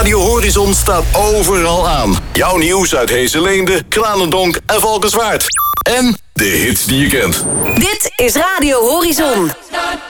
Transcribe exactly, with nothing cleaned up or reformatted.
Radio Horizon staat overal aan. Jouw nieuws uit Heesselende, Kranendonk en Valkenswaard. En de hits die je kent. Dit is Radio Horizon.